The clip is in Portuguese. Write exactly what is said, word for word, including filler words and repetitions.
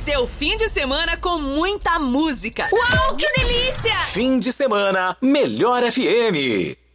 Seu fim de semana com muita música. Uau, que delícia! Fim de semana, Melhor F M.